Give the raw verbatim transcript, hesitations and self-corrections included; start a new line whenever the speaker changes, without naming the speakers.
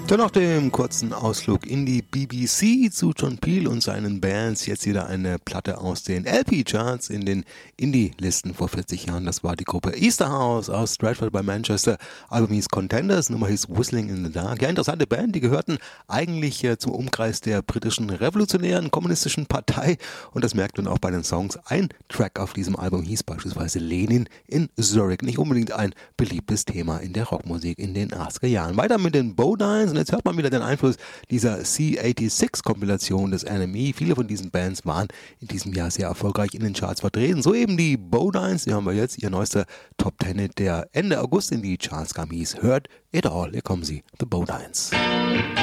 Dann nach dem kurzen Ausflug in die B B C zu John Peel und seinen Bands jetzt wieder eine Platte aus den L P-Charts in den Indie-Listen vor vierzig Jahren. Das war die Gruppe Easterhouse aus Stratford bei Manchester. Album hieß Contenders, Nummer hieß Whistling in the Dark. Ja, interessante Band, die gehörten eigentlich äh, zum Umkreis der britischen revolutionären kommunistischen Partei und das merkt man auch bei den Songs. Ein Track auf diesem Album hieß beispielsweise Lenin in Zurich. Nicht unbedingt ein beliebtes Thema in der Rockmusik in den achtziger Jahren. Weiter mit den Bodines. Und jetzt hört man wieder den Einfluss dieser C sechsundachtzig-Kompilation des N M E. Viele von diesen Bands waren in diesem Jahr sehr erfolgreich in den Charts vertreten. So eben die Bodines, die haben wir jetzt, ihr neuester Top Ten, der Ende August in die Charts kam, hieß Heard It All. Hier kommen sie, The Bodines.